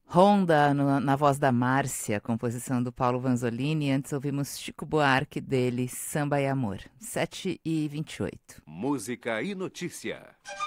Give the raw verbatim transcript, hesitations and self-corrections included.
Honda, no- na voz da Márcia, composição do Paulo Vanzolini. Antes ouvimos Chico Buarque dele, Samba e Amor. sete e vinte e oito. Música e notícia.